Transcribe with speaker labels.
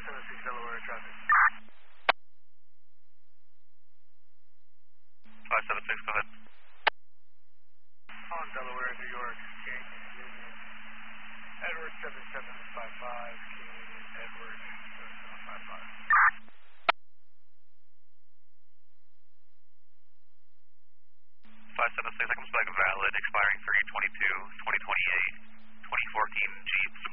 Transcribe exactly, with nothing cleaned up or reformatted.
Speaker 1: seven six Delaware traffic.
Speaker 2: five seven six, go ahead.
Speaker 1: On Delaware, New York, Canyon Union, Edward seven seven five five, Canyon Edward seven seven five five.
Speaker 2: five seven six, that comes back valid, expiring three twenty-two twenty twenty-eight, twenty fourteen Jeep